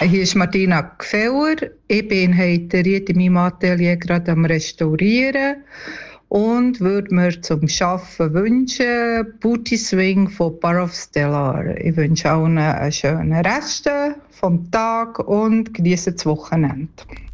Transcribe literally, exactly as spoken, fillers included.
Hier ist Martina Gfeller. Ich bin heute in meinem Atelier gerade am Restaurieren und würde mir zum Arbeiten wünschen Booty Swing von Bar of Stellar. Ich wünsche allen einen schönen Rest vom Tag und genieße das Wochenende.